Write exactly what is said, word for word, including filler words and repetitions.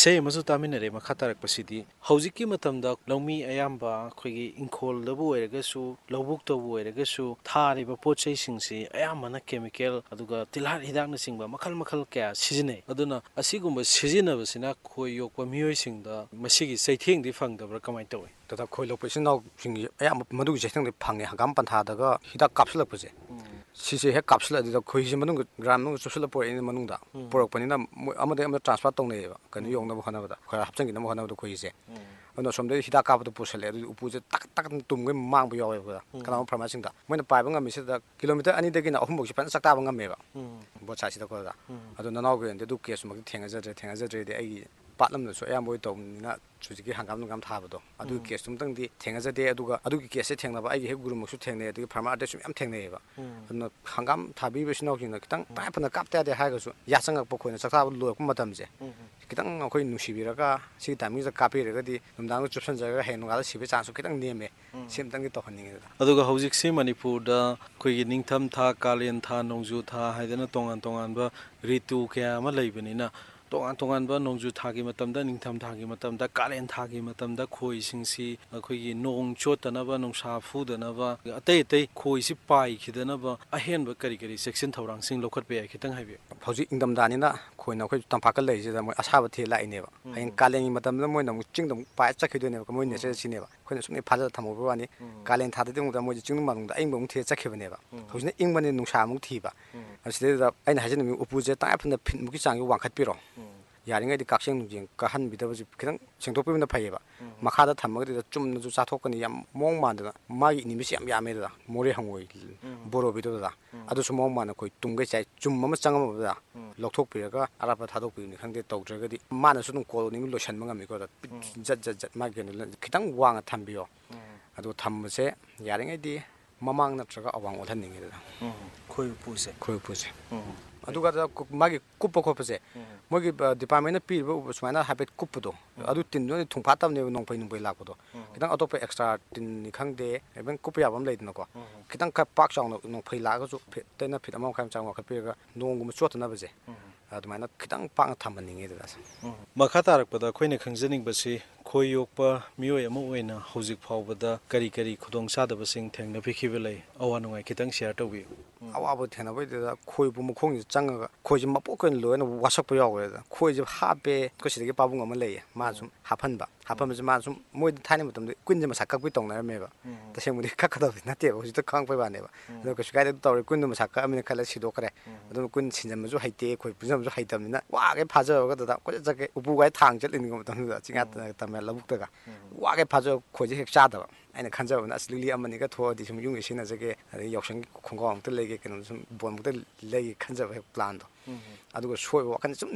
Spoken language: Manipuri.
ꯏꯁꯩ ꯑꯃꯁꯨ ꯇꯥꯃꯤꯟꯅꯔꯦ ꯃꯈꯥ ꯇꯥꯔꯛꯄꯁꯤꯗꯤ ꯍꯧꯖꯤꯛꯀꯤ ꯃꯇꯝꯗ ꯂꯧꯃꯤ ꯑꯌꯥꯝꯕ ꯑꯩꯈꯣꯏꯒꯤ ꯏꯪꯈꯣꯜꯗꯕꯨ ꯑꯣꯏꯔꯒꯁꯨ ꯂꯧꯕꯨꯛꯇꯕꯨ ꯑꯣꯏꯔꯒꯁꯨ ꯊꯥꯔꯤꯕ ꯄꯣꯠ ꯆꯩꯁꯤꯡꯁꯤ ꯑꯌꯥꯝꯕꯅ ꯀꯦꯃꯤꯀꯦꯜ ꯑꯗꯨꯒ ꯇꯤꯜꯍꯥꯠ ꯍꯤꯗꯥꯛꯅꯆꯤꯡꯕ ꯃꯈꯜ ꯃꯈꯜ ꯀꯌꯥ ꯁꯤꯖꯤꯟꯅꯩ ꯑꯗꯨꯅ ꯑꯁꯤꯒꯨꯝꯕ ꯁꯤꯖꯤꯟꯅꯕꯁꯤꯅ ꯈꯣꯏ ꯌꯣꯛꯄ ꯃꯤꯑꯣꯏꯁꯤꯡꯗ ꯃꯁꯤꯒꯤ ꯆꯩꯊꯦꯡꯗꯤ ꯐꯪꯗꯕ꯭ꯔꯥ ꯀꯃꯥꯏꯅ ꯇꯧꯏ? ꯗꯗꯥ ꯈꯣꯏ ꯂꯣꯛꯄ ꯏꯆꯤꯟ ꯏꯅꯥꯎꯁꯤꯡꯒꯤ ꯑꯌꯥꯝꯕ ꯃꯗꯨꯒꯤ ꯆꯩꯊꯦꯡꯗꯤ ꯐꯪꯉꯦ ꯍꯪꯒꯥꯝ ꯄꯟꯊꯥꯗꯒ ꯍꯤꯗꯥꯛ ꯀꯥꯞꯁꯤꯜꯂꯛꯄꯁꯦ ꯁꯤꯁꯦ ꯍꯦꯛ ꯀꯥꯞꯁꯤꯜꯂꯛꯑꯗꯤ ꯈꯣꯏꯍꯤꯁꯦ ꯃꯅꯨꯡꯗ ꯒ꯭ꯔꯥꯝ ꯃꯅꯨꯡꯗ ꯆꯨꯞꯁꯤꯜꯂ ꯄꯨꯔꯛꯏꯅꯤ ꯃꯅꯨꯡꯗ ꯄꯨꯔꯛꯄꯅꯤꯅ ꯑꯃꯗꯒꯤ ꯑꯃꯗ ꯇ꯭ꯔꯥꯟꯁꯐꯔ ꯇꯧꯅꯩꯌꯦꯕ ꯀꯩꯅꯣ ꯌꯧꯅꯕ ꯍꯣꯠꯅꯕꯗ ꯈꯔ ꯍꯥꯞꯆꯤꯟꯈꯤꯅꯕ ꯍꯣꯠꯅꯕꯗ ꯈꯣꯏꯍꯤꯁꯦ ꯑꯗꯨꯅ ꯑꯁꯣꯝꯗꯒꯤ ꯍꯤꯗꯥꯛ ꯀꯥꯞꯄꯗ ꯄꯨꯁꯜꯂꯦ ꯑꯗꯨꯗꯤ ꯎꯄꯨꯁꯦ ꯇꯛ ꯇꯛ ꯇꯨꯝꯒꯩ ꯃꯥꯡꯕ ꯌꯥꯎꯋꯦꯕ ꯀꯅꯥꯒꯨꯝꯕ ꯐꯥꯔꯃꯔꯁꯤꯡꯗ ꯃꯣꯏꯅ ꯄꯥꯏꯕ ꯉꯝꯃꯤꯁꯤꯗ ꯀꯤꯂꯣꯃꯤꯇꯔ ꯑꯅꯤꯗꯒꯤꯅ ꯑꯍꯨꯝꯐꯥꯎꯁꯦ ꯐꯖꯅ ꯆꯥꯛꯇꯥꯕ ꯉꯝꯃꯦꯕ ꯕꯣꯠ ꯁꯥꯏꯠꯁꯤꯗ ꯈꯣꯠꯂꯒ ꯑꯗꯣ ꯅꯅꯥꯎꯒꯤ ꯑꯣꯏꯅꯗꯤ ꯑꯗꯨ ꯀꯦꯁꯇꯨꯃꯛꯇꯤ ꯊꯦꯡꯅꯖꯗ꯭ꯔꯦ ꯊꯦꯡꯅꯖꯗ꯭ꯔꯦꯗꯤ ꯑꯩꯒꯤ ꯄꯥꯠꯂꯝꯗꯁꯨ ꯑꯌꯥꯝꯕ ꯑꯣꯏ ꯇꯧꯕꯅꯤꯅ ꯍꯧꯖꯤꯛꯀꯤ ꯍꯪꯒꯥꯝ ꯅꯨꯡꯒꯥꯝ ꯊꯥꯕꯗꯣ ꯑꯗꯨꯒꯤ ꯀꯦꯁꯇꯨꯃꯇꯪꯗꯤ ꯊꯦꯡꯅꯖꯗꯦ ꯑꯗꯨꯒ ꯑꯗꯨꯒꯤ ꯀꯦꯁꯁꯦ ꯊꯦꯡꯅꯕ ꯑꯩꯒꯤ ꯍꯦꯛ ꯒꯨꯔꯨꯃꯛꯁꯨ ꯊꯦꯡꯅꯩ ꯑꯗꯒꯤ ꯐꯥꯔꯃꯔ ꯑꯇꯩꯁꯨ ꯃꯌꯥꯝ ꯊꯦꯡꯅꯩꯌꯦꯕ ꯑꯗꯨꯅ ꯍꯪꯒꯥꯝ ꯊꯥꯕꯤꯕ ꯏꯆꯤꯟ ꯏꯅꯥꯎꯁꯤꯡꯅ ꯈꯤꯇꯪ ꯇꯉꯥꯏ ꯐꯗꯅ ꯀꯥꯞꯇ ꯌꯥꯗꯦ ꯍꯥꯏꯔꯒꯁꯨ ꯌꯥꯆꯪꯉꯛꯄ ꯑꯩꯈꯣꯏꯅ ꯆꯥꯛꯇꯥꯕ ꯂꯣꯏꯔꯛꯄ ꯃꯇꯝꯁꯦ ꯈꯤꯇꯪ ꯑꯩꯈꯣꯏ ꯅꯨꯡꯁꯤꯕꯤꯔꯒ ꯁꯤꯒꯤ ꯇꯥꯏꯃꯤꯡꯁꯤꯗ ꯀꯥꯞꯄꯤꯔꯒꯗꯤ ꯅꯨꯡꯗꯥꯡꯗ ꯆꯨꯞꯁꯤꯟꯖꯔꯒ ꯍꯌꯦꯡ ꯅꯣꯡꯉꯥꯜꯂꯒ ꯁꯤꯕꯒꯤ ꯆꯥꯟꯁꯁꯨ ꯈꯤꯇꯪ ꯅꯦꯝꯃꯦ ꯁꯤ ꯑꯃꯇꯪꯗꯤ ꯇꯧꯍꯟꯅꯤꯡꯉꯦ꯫ ꯑꯗꯨꯒ ꯍꯧꯖꯤꯛꯁꯤ ꯃꯅꯤꯄꯨꯔꯗ ꯑꯩꯈꯣꯏꯒꯤ ꯅꯤꯡꯊꯝ ꯊꯥ ꯀꯥꯂꯦꯟ ꯊꯥ ꯅꯣꯡꯖꯨ ꯊꯥ ꯍꯥꯏꯗꯅ ꯇꯣꯉꯥꯟ ꯇꯣꯉꯥꯟꯕ ꯔꯤꯇꯨ ꯀꯌꯥ ꯑꯃ ꯂꯩꯕꯅꯤꯅ ꯇꯣꯉꯥꯟ ꯇꯣꯉꯥꯟꯕ ꯅꯣꯡꯖꯨ ꯊꯥꯒꯤ ꯃꯇꯝꯗ ꯅꯤꯡꯊꯝ ꯊꯥꯒꯤ ꯃꯇꯝꯗ ꯀꯥꯂꯦꯟ ꯊꯥꯒꯤ ꯃꯇꯝꯗ ꯈꯣꯏꯁꯤꯡꯁꯤ ꯑꯩꯈꯣꯏꯒꯤ ꯅꯣꯡ ꯆꯣꯠꯇꯅꯕ ꯅꯨꯡꯁꯥ ꯐꯨꯗꯅꯕ ꯑꯇꯩ ꯑꯇꯩ ꯈꯣꯏꯁꯤ ꯄꯥꯏꯈꯤꯗꯅꯕ ꯑꯍꯦꯟꯕ ꯀꯔꯤ ꯀꯔꯤ ꯆꯦꯛꯁꯤꯟ ꯊꯧꯔꯥꯡꯁꯤꯡ ꯂꯧꯈꯠꯄ ꯌꯥꯏ ꯈꯤꯇꯪ ꯍꯥꯏꯕꯤꯌꯨ? ꯍꯧꯖꯤꯛ ꯏꯪꯊꯝꯊꯥꯅꯤꯅ ꯑꯩꯈꯣꯏꯅ ꯑꯩꯈꯣꯏ ꯇꯝꯄꯥꯛꯀ ꯂꯩꯔꯤꯁꯤꯗ ꯃꯣꯏ ꯑꯁꯥꯕ ꯊꯤꯔ ꯂꯥꯛꯏꯅꯦꯕ ꯍꯌꯦꯡ ꯀꯥꯂꯦꯟꯒꯤ ꯃꯇꯝꯗ ꯃꯣꯏꯅ ꯑꯃꯨꯛ ꯆꯤꯡꯗ ꯑꯃꯨꯛ ꯄꯥꯏꯔ ꯆꯠꯈꯤꯗꯣꯏꯅꯦꯕ ꯃꯣꯏ ꯅꯦꯆꯔ ꯁꯤꯅꯦꯕ ꯑꯩꯈꯣꯏꯅ ꯁꯨꯝ ꯐꯥꯖꯔ ꯊꯝꯍꯧꯕ ꯋꯥꯅꯤ ꯀꯥꯂꯦꯟ ꯊꯥꯗꯗꯤ ꯑꯃꯨꯛꯇ ꯃꯣꯏꯁꯦ ꯆꯤꯡꯅꯨꯡ ꯃꯥꯅꯨꯡꯗ ꯑꯏꯪꯕ ꯑꯃꯨꯛ ꯊꯤꯔ ꯆꯠꯈꯤꯕꯅꯦꯕ ꯍꯧꯖꯤꯛꯅ ꯏꯪꯕꯅꯤꯅ ꯅꯨꯡꯁꯥ ꯑꯃꯨꯛ ꯊꯤꯕ ꯑꯁꯤꯗꯩꯗ ꯑꯩꯅ ꯍꯥꯏꯖꯅꯤꯡꯉꯤ ꯎꯄꯨꯁꯦ ꯇꯉꯥꯏ ꯐꯗꯅ ꯐꯤꯠꯃꯨꯛꯀꯤ ꯆꯥꯡꯁꯦ ꯋꯥꯡꯈꯠꯄꯤꯔꯣ ꯌꯥꯔꯤꯉꯩꯗꯤ ꯀꯛꯆꯦꯡ ꯅꯨꯡꯖꯦꯡ ꯀꯥꯍꯟꯕꯤꯗꯕꯁꯤ ꯈꯤꯇꯪ ꯁꯦꯡꯗꯣꯛꯄꯤꯕꯅ ꯐꯩꯌꯦꯕ ꯃꯈꯥꯗ ꯊꯝꯃꯒꯗꯤ ꯆꯨꯝꯅꯁꯨ ꯆꯥꯊꯣꯛꯀꯅꯤ ꯌꯥꯝ ꯃꯑꯣꯡ ꯃꯥꯟꯗꯅ ꯃꯥꯒꯤ ꯏꯅꯤꯃꯤꯁꯤ ꯌꯥꯝ ꯌꯥꯝꯃꯦꯗꯅ ꯃꯣꯔꯦ ꯍꯪꯉꯣꯏ ꯕꯣꯔꯣꯕꯤꯗꯨꯗ ꯑꯗꯨꯁꯨ ꯃꯑꯣꯡ ꯃꯥꯟꯗꯅ ꯑꯩꯈꯣꯏ ꯇꯨꯝꯒꯩ ꯆꯥꯏ ꯆꯨꯝ ꯑꯃ ꯆꯪꯉꯝꯃꯕꯗ ꯂꯧꯊꯣꯛꯄꯤꯔꯒ ꯑꯔꯥꯞꯄ ꯊꯥꯗꯣꯛꯄꯤꯕꯅꯤ ꯈꯪꯗꯦ ꯇꯧꯗ꯭ꯔꯒꯗꯤ ꯃꯥꯅꯁꯨ ꯑꯗꯨꯝ ꯀꯣꯂꯣꯅꯤ ꯂꯣꯏꯁꯤꯟꯕ ꯉꯝꯃꯤꯀꯣ ꯖꯠ ꯖꯠ ꯖꯠ ꯃꯥꯒꯤ ꯀꯩꯅꯣ ꯈꯤꯇꯪ ꯋꯥꯡꯅ ꯊꯝꯕꯤꯌꯣ ꯑꯗꯨꯒ ꯊꯝꯕꯁꯦ ꯌꯥꯔꯤꯉꯩꯗꯤ ꯃꯃꯥꯡ ꯅꯠꯇ꯭ꯔꯒ ꯑꯋꯥꯡ ꯑꯣꯜꯍꯟꯅꯤꯡꯉꯦꯗꯅ ꯈꯣꯏ ꯎꯄꯨꯁꯦ ꯈꯣꯏ ꯎꯄꯨꯁꯦ ꯑꯗꯨꯒ ꯃꯥꯒꯤ ꯀꯨꯞꯄ ꯈꯣꯠꯄꯁꯦ ꯃꯣꯏꯒꯤ ꯗꯤꯄꯥꯔꯠꯃꯦꯟꯅ ꯄꯤꯔꯤꯕ ꯎꯄꯨ ꯁꯨꯃꯥꯏꯅ ꯍꯥꯏꯐꯦꯠ ꯀꯨꯞꯄꯗꯣ ꯑꯗꯨ ꯇꯤꯟꯗꯨꯅ ꯊꯨꯡꯐꯥꯠꯇꯕꯅꯦꯕ ꯅꯣꯡꯐꯩ ꯅꯣꯡꯐꯩ ꯂꯥꯛꯄꯗꯣ ꯈꯤꯇꯪ ꯑꯇꯣꯞꯄ ꯑꯦꯛꯁꯇ꯭ꯔꯥ ꯇꯤꯟꯅꯤ ꯈꯪꯗꯦ ꯏꯚꯟ ꯀꯨꯞꯄ ꯌꯥꯕ ꯑꯃ ꯂꯩꯗꯅꯀꯣ ꯈꯤꯇꯪ ꯈꯔ ꯄꯥꯛ ꯆꯥꯎꯅ ꯅꯣꯡꯐꯩ ꯂꯥꯛꯑꯒꯁꯨ ꯐꯤꯠꯇꯩꯅ ꯐꯤꯠ ꯑꯃ ꯃꯈꯥꯏ ꯆꯥꯡ ꯋꯥꯡꯈꯠꯄꯤꯔꯒ ꯅꯣꯡꯒꯨꯝꯕ ꯆꯣꯠꯇꯅꯕꯁꯦ ꯑꯗꯨꯃꯥꯏꯅ ꯈꯤꯇꯪ ꯄꯥꯛꯅ ꯊꯝꯍꯟꯅꯤꯡꯉꯦ ꯗꯗꯥꯁꯦ꯫ ꯃꯈꯥ ꯇꯥꯔꯛꯄꯗ ꯑꯩꯈꯣꯏꯅ ꯈꯪꯖꯅꯤꯡꯕꯁꯤ ꯈꯣꯏ ꯌꯣꯛꯄ ꯃꯤꯑꯣꯏ ꯑꯃ ꯑꯣꯏꯅ ꯍꯧꯖꯤꯛ ꯐꯥꯎꯕꯗ ꯀꯔꯤ ꯀꯔꯤ ꯈꯨꯗꯣꯡꯆꯥꯗꯕꯁꯤꯡ ꯊꯦꯡꯅꯕꯤꯈꯤꯕ ꯂꯩ ꯑꯋꯥ ꯅꯨꯡꯉꯥꯏ ꯈꯤꯇꯪ ꯁꯤꯌꯥꯔ ꯇꯧꯕꯤꯌꯨ? ꯑꯋꯥꯕ ꯊꯦꯡꯅꯕꯩꯗꯨꯗ ꯈꯣꯏꯕꯨ ꯃꯈꯣꯡꯁꯦ ꯆꯪꯉꯒ ꯈꯣꯏꯁꯦ ꯃꯄꯣꯛ ꯑꯣꯏꯅ ꯂꯣꯏꯅ ꯋꯥꯁꯛꯄ ꯌꯥꯎꯋꯦꯗ ꯈꯣꯏꯁꯦ ꯍꯥꯞꯄꯦ ꯑꯩꯈꯣꯏ ꯁꯤꯗꯒꯤ ꯄꯥꯕꯨꯡ ꯑꯃ ꯂꯩꯌꯦ ꯃꯥ ꯁꯨꯝ ꯍꯥꯞꯍꯟꯕ ꯍꯥꯞꯍꯟꯕꯁꯦ ꯃꯥꯅ ꯁꯨꯝ ꯃꯣꯏꯗ ꯊꯥꯏꯅ ꯃꯇꯝꯗ ꯀꯨꯏꯟꯁꯦ ꯃꯁꯥ ꯀꯛꯄꯤ ꯇꯧꯅꯔꯝꯃꯦꯕ ꯇꯁꯦꯡꯕꯗꯤ ꯀꯛꯀꯗꯕꯗꯤ ꯅꯠꯇꯦꯕ ꯍꯧꯖꯤꯛꯇ ꯈꯪꯉꯛꯄꯩ ꯋꯥꯅꯦꯕ ꯑꯗꯣ ꯀꯩꯁꯨ ꯀꯥꯏꯗꯦ ꯇꯧꯔꯦ ꯀꯨꯏꯟꯗꯣ ꯃꯁꯥ ꯀꯛꯑꯃꯤꯅ ꯈꯜꯂ ꯁꯤꯗꯣꯛꯈ꯭ꯔꯦ ꯑꯗꯨꯅ ꯀꯨꯏꯟ ꯁꯤꯟꯖꯟꯕꯁꯨ ꯍꯩꯇꯦ ꯈꯣꯏ ꯄꯨꯟꯖꯟꯕꯁꯨ ꯍꯩꯇꯕꯅꯤꯅ ꯋꯥꯒꯩ ꯐꯥꯖꯔꯨꯔꯒ ꯗꯗꯥ ꯀꯣꯏꯆꯠ ꯆꯠꯀꯩ ꯎꯄꯨꯒꯥꯏ ꯊꯥꯡ ꯆꯠꯂꯤꯅꯤꯀꯣ ꯃꯇꯝꯗꯨꯗ ꯆꯤꯡꯌꯥ ꯇꯝꯌꯥ ꯂꯧꯕꯨꯛꯇꯒ ꯋꯥꯒꯩ ꯐꯥꯖꯔ ꯈꯣꯏꯁꯦ ꯍꯦꯛ ꯆꯥꯗꯕ ꯑꯩꯅ ꯈꯟꯖꯕꯅ ꯑꯁ ꯂꯤꯛꯂꯤ ꯑꯃꯅꯤꯒ ꯊꯣꯛꯑꯗꯤ ꯁꯨꯝ ꯌꯨꯝꯒꯤ ꯁꯤꯖꯤꯟꯅꯖꯒꯦ ꯑꯗꯩ ꯌꯥꯎꯁꯪꯒꯤ ꯈꯣꯡꯒ꯭ꯔꯥꯎ ꯑꯝꯇ ꯂꯩꯒꯦ ꯀꯩꯅꯣ ꯁꯨꯝ ꯕꯣꯜꯃꯨꯛꯇ ꯂꯩꯒꯦ ꯈꯟꯖꯕ ꯍꯦꯛ ꯄ꯭ꯂꯥꯟꯗꯣ ꯑꯗꯨꯒ ꯁꯣꯏꯕ ꯋꯥꯈꯜ ꯁꯨꯝ